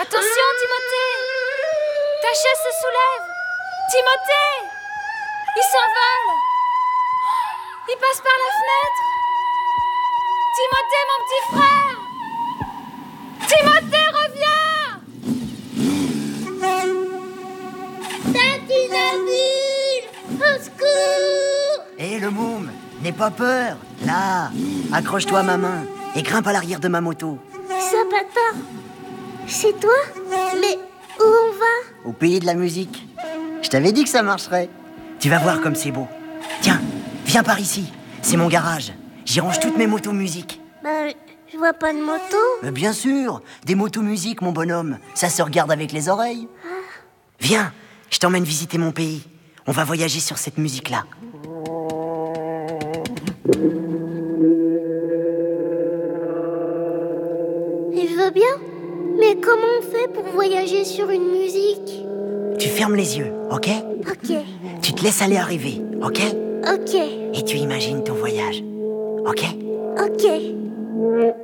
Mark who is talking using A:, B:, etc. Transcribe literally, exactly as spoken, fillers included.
A: Attention, Timothée! Ta chaise se soulève! Timothée! Il s'envole! Il passe par la fenêtre! Timothée, mon petit frère! Timothée, reviens!
B: Tintinabule! Au secours!
C: Hé, le môme, n'aie pas peur. Là, accroche-toi à ma main et grimpe à l'arrière de ma moto.
B: Zapata, c'est toi? Mais où on va?
C: Au pays de la musique. Je t'avais dit que ça marcherait. Tu vas voir comme c'est beau. Tiens, viens par ici. C'est mon garage. J'y range toutes mes motos musique.
B: Bah, je vois pas de moto.
C: Mais bien sûr, des motos musique, mon bonhomme. Ça se regarde avec les oreilles. Viens, je t'emmène visiter mon pays. On va voyager sur cette musique-là.
B: Je veux bien, mais comment on fait pour voyager sur une musique?
C: Tu fermes les yeux, ok?
B: Ok,
C: Tu te laisses aller à rêver, ok?
B: ok,
C: Et tu imagines ton voyage, ok?
B: ok.